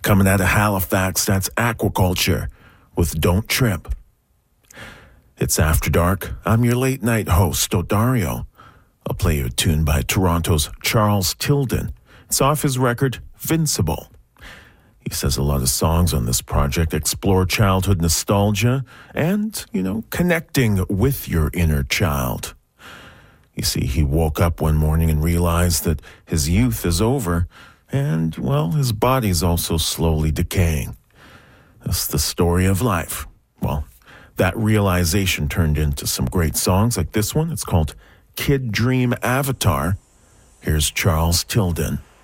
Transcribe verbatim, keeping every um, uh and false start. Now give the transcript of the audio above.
Coming out of Halifax, that's Aquaculture with Don't Trip. It's After Dark. I'm your late night host, Odario. I'll play you a tune by Toronto's Charles Tilden. It's off his record, Vincible. He says a lot of songs on this project explore childhood nostalgia and, you know, connecting with your inner child. You see, he woke up one morning and realized that his youth is over and, well, his body's also slowly decaying. That's the story of life. Well, that realization turned into some great songs like this one. It's called Kid Dream Avatar. Here's Charles Tilden.